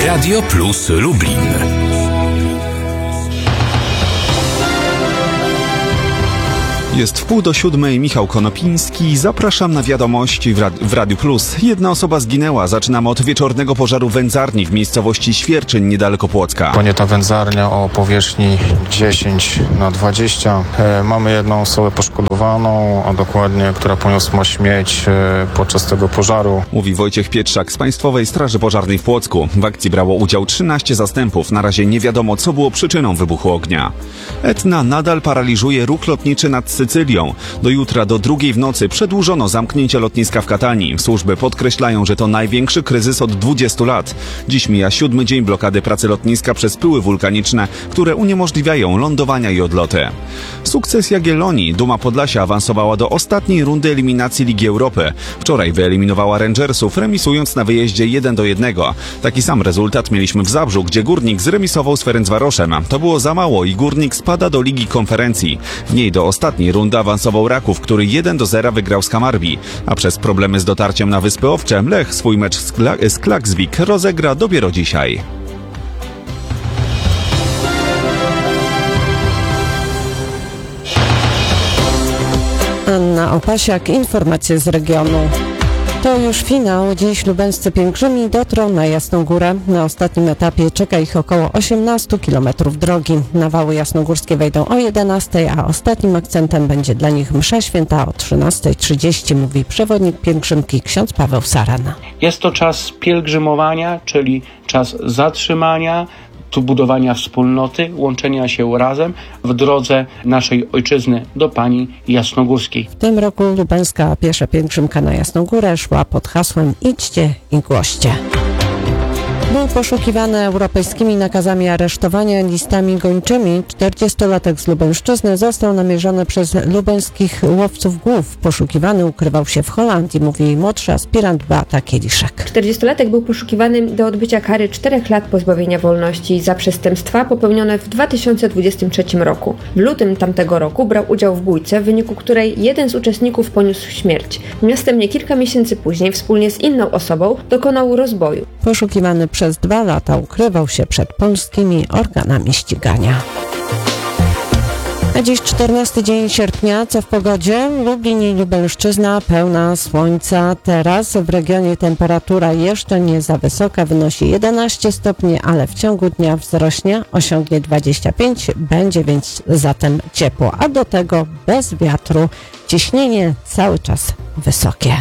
Radio Plus Lublin. Jest 6:30, Michał Konopiński. Zapraszam na wiadomości w Radiu Plus. Jedna osoba zginęła. Zaczynamy od wieczornego pożaru wędzarni w miejscowości Świerczyn, niedaleko Płocka. Płonie ta wędzarnia o powierzchni 10x20. Mamy jedną osobę poszkodowaną, a dokładnie, która poniosła śmierć podczas tego pożaru. Mówi Wojciech Pietrzak z Państwowej Straży Pożarnej w Płocku. W akcji brało udział 13 zastępów. Na razie nie wiadomo, co było przyczyną wybuchu ognia. Etna nadal paraliżuje ruch lotniczy nad Sycylią. Do jutra do 2:00 w nocy przedłużono zamknięcie lotniska w Katanii. Służby podkreślają, że to największy kryzys od 20 lat. Dziś mija 7. dzień blokady pracy lotniska przez pyły wulkaniczne, które uniemożliwiają lądowania i odloty. Sukces Jagiellonii. Duma Podlasia awansowała do ostatniej rundy eliminacji Ligi Europy. Wczoraj wyeliminowała Rangersów, remisując na wyjeździe 1-1. Taki sam rezultat mieliśmy w Zabrzu, gdzie Górnik zremisował z Ferencvaroszem. To było za mało i Górnik spada do Ligi Konferencji. W niej do ostatniej rundy awansował Raków, który 1-0 wygrał z Hamarbi. A przez problemy z dotarciem na Wyspy Owcze Lech swój mecz z Klaksvik rozegra dopiero dzisiaj. Anna Opasiak, informacje z regionu. To już finał. Dziś lubelscy pielgrzymi dotrą na Jasną Górę. Na ostatnim etapie czeka ich około 18 km drogi. Na Wały Jasnogórskie wejdą o 11, a ostatnim akcentem będzie dla nich msza święta o 13:30, mówi przewodnik pielgrzymki ksiądz Paweł Saran. Jest to czas pielgrzymowania, czyli czas zatrzymania, budowania wspólnoty, łączenia się razem w drodze naszej ojczyzny do Pani Jasnogórskiej. W tym roku lubelska piesza pielgrzymka na Jasną Górę szła pod hasłem "Idźcie i głoście". Był poszukiwany europejskimi nakazami aresztowania listami gończymi. 40-latek z Lubelszczyzny został namierzony przez lubelskich łowców głów. Poszukiwany ukrywał się w Holandii, mówi jej młodszy aspirant Beata Kieliszek. 40-latek był poszukiwany do odbycia kary 4 lat pozbawienia wolności za przestępstwa popełnione w 2023 roku. W lutym tamtego roku brał udział w bójce, w wyniku której jeden z uczestników poniósł śmierć. Następnie kilka miesięcy później wspólnie z inną osobą dokonał rozboju. Poszukiwany przez 2 lata ukrywał się przed polskimi organami ścigania. A dziś 14 dzień sierpnia, co w pogodzie? Lublin i Lubelszczyzna pełna słońca. Teraz w regionie temperatura jeszcze nie za wysoka, wynosi 11 stopni, ale w ciągu dnia wzrośnie, osiągnie 25, będzie więc zatem ciepło, a do tego bez wiatru, ciśnienie cały czas wysokie.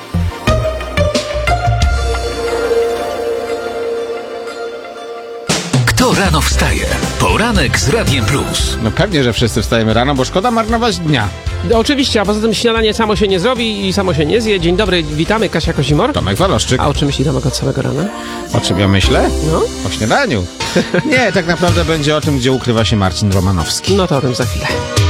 Kto rano wstaje? Poranek z Radiem Plus. No pewnie, że wszyscy wstajemy rano, bo szkoda marnować dnia. Oczywiście, a poza tym śniadanie samo się nie zrobi i samo się nie zje. Dzień dobry, witamy, Kasia Kozimor. Tomek Waloszczyk. A o czym myśli Tomek od samego rana? O czym ja myślę? No? O śniadaniu. Nie, tak naprawdę będzie o tym, gdzie ukrywa się Marcin Romanowski. No to o tym za chwilę.